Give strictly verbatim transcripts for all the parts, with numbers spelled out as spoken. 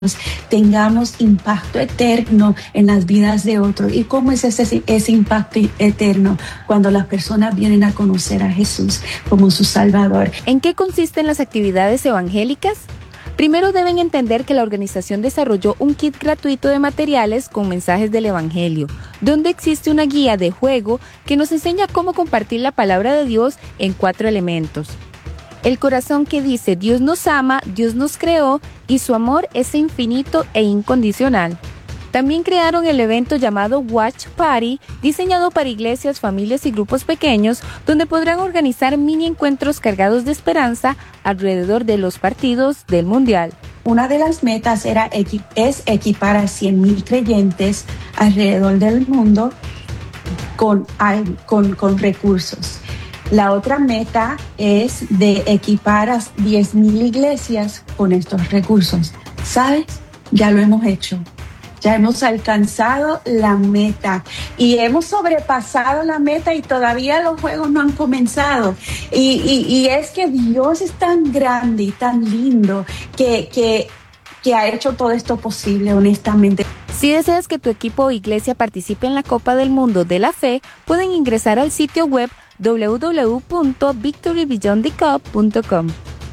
tengamos impacto eterno en las vidas de otros. ¿Y cómo es ese, ese impacto eterno? Cuando las personas vienen a conocer a Jesús como su Salvador. ¿En qué consisten las actividades evangélicas? Primero deben entender que la organización desarrolló un kit gratuito de materiales con mensajes del Evangelio, donde existe una guía de juego que nos enseña cómo compartir la palabra de Dios en cuatro elementos. El corazón que dice Dios nos ama, Dios nos creó y su amor es infinito e incondicional. También crearon el evento llamado Watch Party, diseñado para iglesias, familias y grupos pequeños, donde podrán organizar mini encuentros cargados de esperanza alrededor de los partidos del Mundial. Una de las metas era, es equipar a cien mil creyentes alrededor del mundo con, con, con recursos. La otra meta es de equipar a diez mil iglesias con estos recursos. ¿Sabes? Ya lo hemos hecho. Ya hemos alcanzado la meta y hemos sobrepasado la meta y todavía los juegos no han comenzado. Y, y, y es que Dios es tan grande y tan lindo que, que, que ha hecho todo esto posible, honestamente. Si deseas que tu equipo o iglesia participe en la Copa del Mundo de la Fe, pueden ingresar al sitio web doble u doble u doble u punto victory beyond the cup punto com.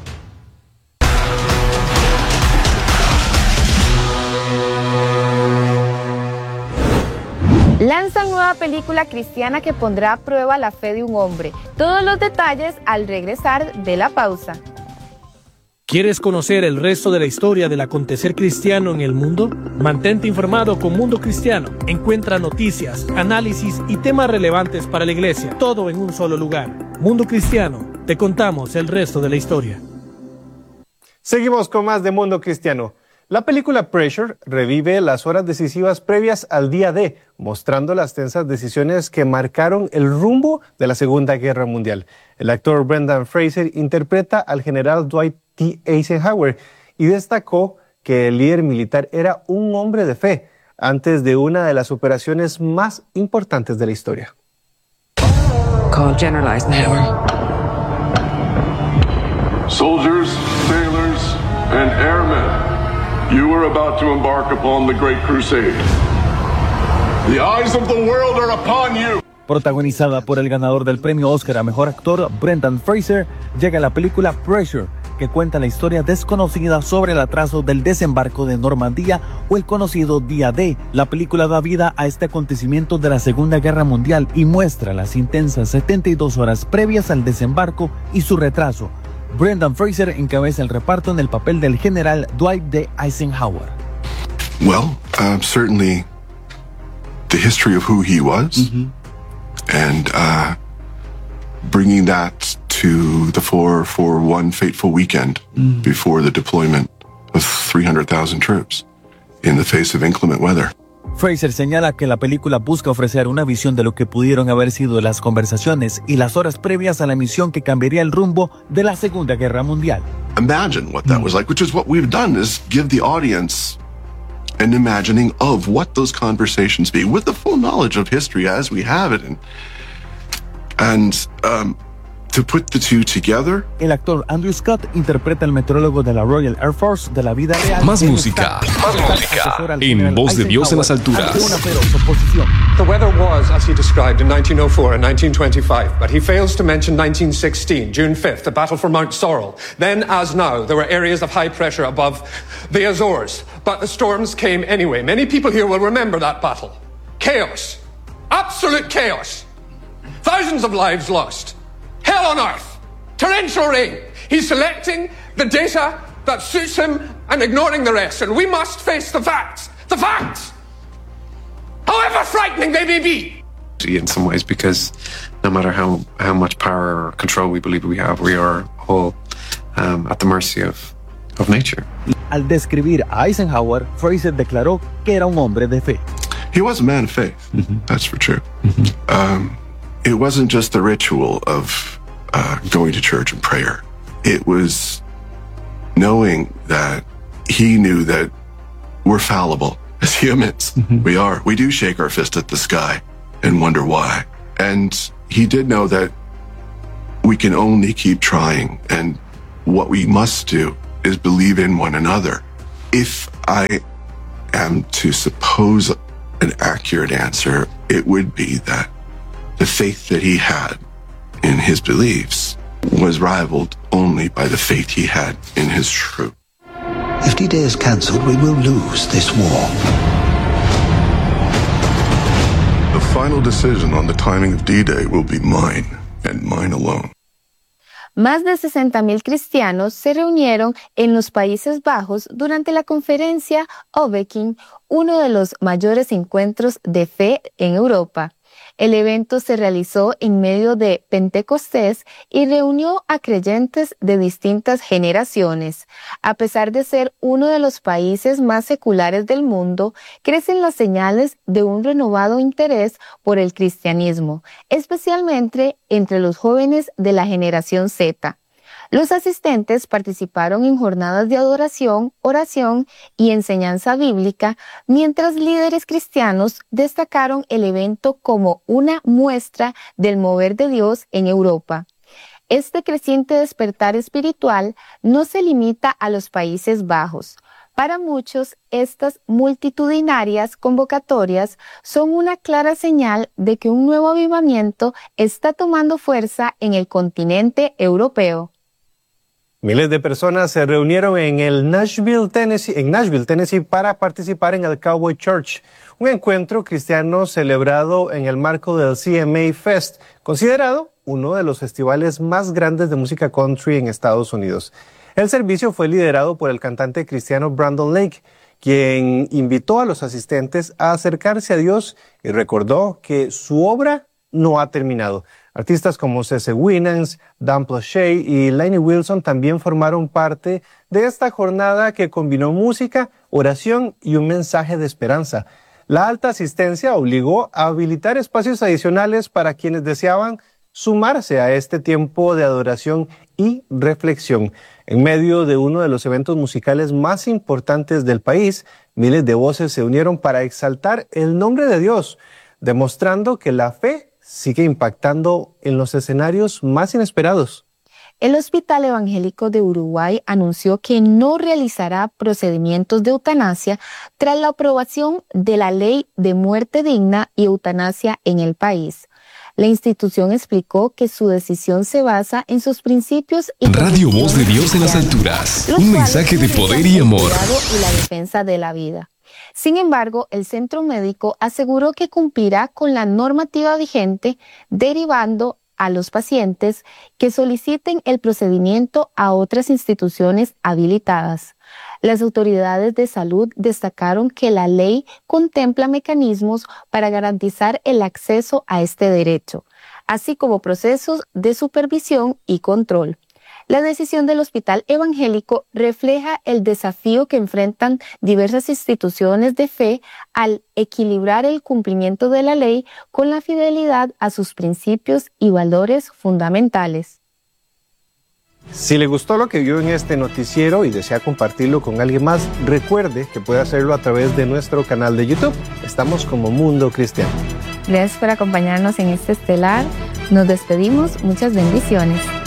Lanzan nueva película cristiana que pondrá a prueba la fe de un hombre. Todos los detalles al regresar de la pausa. ¿Quieres conocer el resto de la historia del acontecer cristiano en el mundo? Mantente informado con Mundo Cristiano. Encuentra noticias, análisis y temas relevantes para la iglesia, todo en un solo lugar. Mundo Cristiano, te contamos el resto de la historia. Seguimos con más de Mundo Cristiano. La película Pressure revive las horas decisivas previas al día D, mostrando las tensas decisiones que marcaron el rumbo de la Segunda Guerra Mundial. El actor Brendan Fraser interpreta al general Dwight D. Eisenhower y destacó que el líder militar era un hombre de fe antes de una de las operaciones más importantes de la historia. Call General Eisenhower. Soldiers, sailors, and airmen. You are about to embark upon the Great Crusade. The eyes of the world are upon you. Protagonizada por el ganador del premio Oscar a Mejor Actor, Brendan Fraser, llega la película Pressure, que cuenta la historia desconocida sobre el atraso del desembarco de Normandía o el conocido Día D. La película da vida a este acontecimiento de la Segunda Guerra Mundial y muestra las intensas setenta y dos horas previas al desembarco y su retraso. Brendan Fraser encabeza el reparto en el papel del general Dwight D. Eisenhower. Well, uh, certainly the history of who he was, mm-hmm. and uh, bringing that to the fore for one fateful weekend mm. before the deployment of three hundred thousand troops in the face of inclement weather. Fraser señala que la película busca ofrecer una visión de lo que pudieron haber sido las conversaciones y las horas previas a la misión que cambiaría el rumbo de la Segunda Guerra Mundial. Imagine what that was like, which is what we've done, is give the audience an imagining of what those conversations be, with the full knowledge of history as we have it. And, and um, to put the two together. El actor Andrew Scott interpreta al meteorólogo de la Royal Air Force de la vida real. Más música, más música en Voz de Dios en las alturas. The weather was as he described in nineteen oh four and nineteen twenty-five, but he fails to mention nineteen sixteen, June fifth, the battle for Mount Sorrel. Then, as now, there were areas of high pressure above the Azores, but the storms came anyway. Many people here will remember that battle. Chaos. Absolute chaos. Thousands of lives lost. Hell on earth. Torrential rain. He's selecting the data that suits him and ignoring the rest. And we must face the facts. The facts! However frightening they may be. In some ways, because no matter how, how much power or control we believe we have, we are all um, at the mercy of, of nature. Al describir a Eisenhower, Fraser declaró que era un hombre de fe. He was a man of faith. Mm-hmm. That's for true. Mm-hmm. Um, it wasn't just the ritual of uh, going to church and prayer. It was knowing that he knew that we're fallible as humans. Mm-hmm. We are. We do shake our fist at the sky and wonder why. And he did know that we can only keep trying. And what we must do is believe in one another. If I am to suppose an accurate answer, it would be that the faith that he had in his beliefs was rivaled only by the faith he had in his truth. If D-Day is cancelled, we will lose this war. The final decision on the timing of D-Day will be mine, and mine alone. Más de sesenta mil cristianos se reunieron en los Países Bajos durante la conferencia Obeking, uno de los mayores encuentros de fe en Europa. El evento se realizó en medio de Pentecostés y reunió a creyentes de distintas generaciones. A pesar de ser uno de los países más seculares del mundo, crecen las señales de un renovado interés por el cristianismo, especialmente entre los jóvenes de la generación Z. Los asistentes participaron en jornadas de adoración, oración y enseñanza bíblica, mientras líderes cristianos destacaron el evento como una muestra del mover de Dios en Europa. Este creciente despertar espiritual no se limita a los Países Bajos. Para muchos, estas multitudinarias convocatorias son una clara señal de que un nuevo avivamiento está tomando fuerza en el continente europeo. Miles de personas se reunieron en el Nashville, Tennessee, en Nashville, Tennessee, para participar en el Cowboy Church, un encuentro cristiano celebrado en el marco del C M A Fest, considerado uno de los festivales más grandes de música country en Estados Unidos. El servicio fue liderado por el cantante cristiano Brandon Lake, quien invitó a los asistentes a acercarse a Dios y recordó que su obra no ha terminado. Artistas como Cece Winans, Dan Plauché y Lainey Wilson también formaron parte de esta jornada que combinó música, oración y un mensaje de esperanza. La alta asistencia obligó a habilitar espacios adicionales para quienes deseaban sumarse a este tiempo de adoración y reflexión. En medio de uno de los eventos musicales más importantes del país, miles de voces se unieron para exaltar el nombre de Dios, demostrando que la fe sigue impactando en los escenarios más inesperados. El Hospital Evangélico de Uruguay anunció que no realizará procedimientos de eutanasia tras la aprobación de la ley de muerte digna y eutanasia en el país. La institución explicó que su decisión se basa en sus principios y Radio Voz de Dios en las alturas. Un mensaje de poder y amor. Y la defensa de la vida. Sin embargo, el centro médico aseguró que cumplirá con la normativa vigente, derivando a los pacientes que soliciten el procedimiento a otras instituciones habilitadas. Las autoridades de salud destacaron que la ley contempla mecanismos para garantizar el acceso a este derecho, así como procesos de supervisión y control. La decisión del Hospital Evangélico refleja el desafío que enfrentan diversas instituciones de fe al equilibrar el cumplimiento de la ley con la fidelidad a sus principios y valores fundamentales. Si le gustó lo que vio en este noticiero y desea compartirlo con alguien más, recuerde que puede hacerlo a través de nuestro canal de YouTube. Estamos como Mundo Cristiano. Gracias por acompañarnos en este estelar. Nos despedimos. Muchas bendiciones.